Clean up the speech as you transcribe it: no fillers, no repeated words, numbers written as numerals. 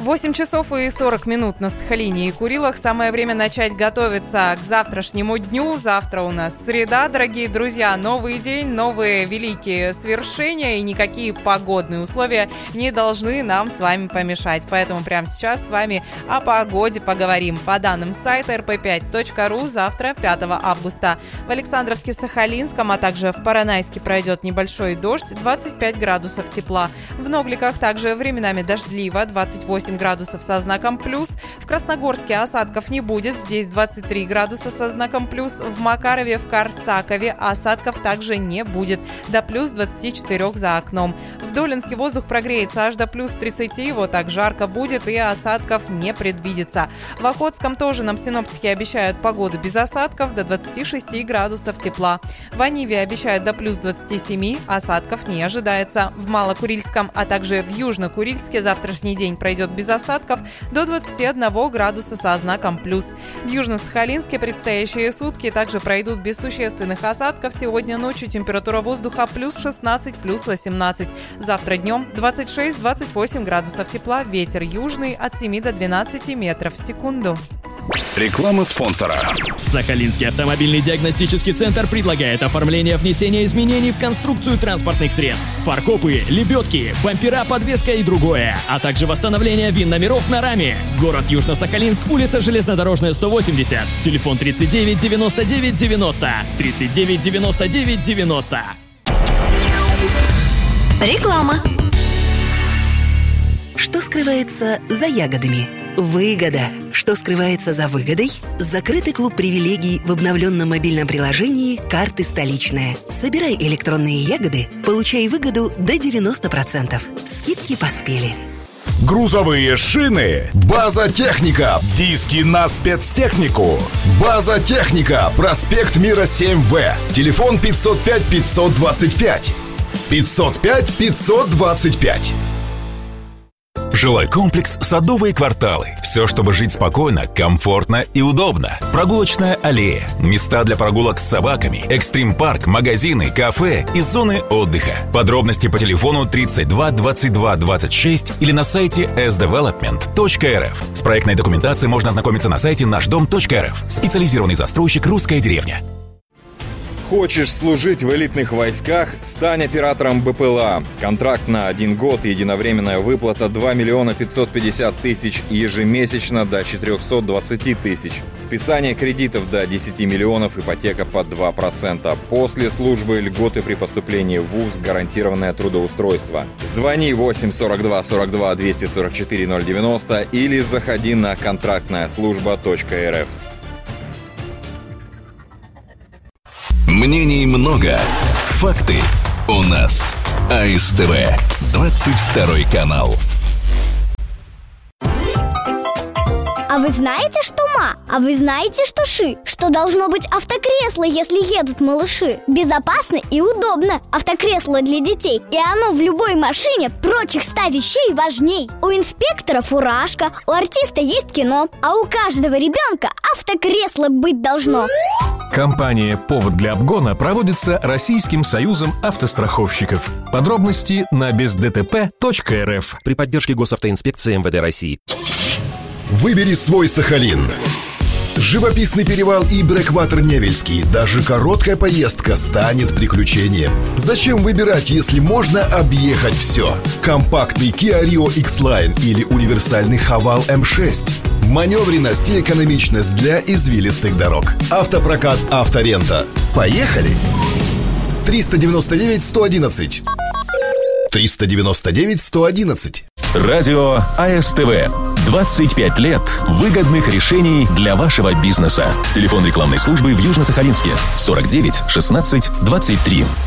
8 часов и 40 минут на Сахалине и Курилах. Самое время начать готовиться к завтрашнему дню. Завтра у нас среда, дорогие друзья. Новый день, новые великие свершения. И никакие погодные условия не должны нам с вами помешать. Поэтому прямо сейчас с вами о погоде поговорим. По данным сайта rp5.ru, завтра, 5 августа, в Александровске-Сахалинском, а также в Поронайске пройдет небольшой дождь, 25 градусов тепла. В Ногликах также временами дождливо, 28 градусов со знаком плюс. В Красногорске осадков не будет, здесь 23 градуса со знаком плюс. В Макарове, в Корсакове осадков также не будет, до плюс 24 за окном. В Долинске воздух прогреется аж до плюс 30, вот так жарко будет и осадков не предвидится. В Охотском тоже нам синоптики обещают погоду без осадков, до 26 градусов тепла. В Аниве обещают до плюс 27, осадков не ожидается. В Малокурильском, а также в Южно-Курильске завтрашний день пройдет без осадков, до 21 градуса со знаком плюс. В Южно-Сахалинске предстоящие сутки также пройдут без существенных осадков. Сегодня ночью температура воздуха плюс 16, плюс 18. Завтра днем 26-28 градусов тепла, ветер южный от 7 до 12 метров в секунду. Реклама спонсора. Сахалинский автомобильный диагностический центр предлагает оформление внесения изменений в конструкцию транспортных средств, фаркопы, лебедки, бампера, подвеска и другое, а также восстановление ВИН-номеров на раме. Город Южно-Сахалинск, улица Железнодорожная, 180, телефон 39 99 90, 39 99 90. Реклама. Что скрывается за ягодами? Выгода. Что скрывается за выгодой? Закрытый клуб привилегий в обновленном мобильном приложении «Карты столичная». Собирай электронные ягоды, получай выгоду до 90%. Скидки поспели. Грузовые шины. База Техника. Диски на спецтехнику. База Техника. Проспект Мира 7В. Телефон 505 525. 505 525. Жилой комплекс «Садовые кварталы». Все, чтобы жить спокойно, комфортно и удобно. Прогулочная аллея, места для прогулок с собаками, экстрим-парк, магазины, кафе и зоны отдыха. Подробности по телефону 32 22 26 или на сайте sdevelopment.rf. С проектной документацией можно ознакомиться на сайте нашдом.рф. Специализированный застройщик «Русская деревня». Хочешь служить в элитных войсках? Стань оператором БПЛА. Контракт на 1 год, единовременная выплата 2 миллиона 550 тысяч, ежемесячно до 420 тысяч. Списание кредитов до 10 миллионов, ипотека под 2%. После службы льготы при поступлении в ВУЗ, гарантированное трудоустройство. Звони 8 42 42 244 090 или заходи на контрактная-служба.рф. Мнений много, факты у нас. АСТВ, 22 канал. А вы знаете, что ма? А вы знаете, что ши? Что должно быть автокресло, если едут малыши? Безопасно и удобно. Автокресло для детей. И оно в любой машине прочих 100 вещей важней. У инспектора фуражка, у артиста есть кино, а у каждого ребенка автокресло быть должно. Компания «Повод для обгона» проводится Российским союзом автостраховщиков. Подробности на бездтп.рф. При поддержке Госавтоинспекции МВД России. Выбери свой Сахалин. Живописный перевал и Брэкватер Невельский. Даже короткая поездка станет приключением. Зачем выбирать, если можно объехать все? Компактный Kia Rio X-Line или универсальный Haval M6. Маневренность и экономичность для извилистых дорог. Автопрокат «Авторента». Поехали! 399 111. 399 111. Радио АСТВ. 25 лет выгодных решений для вашего бизнеса. Телефон рекламной службы в Южно-Сахалинске 49 16 23.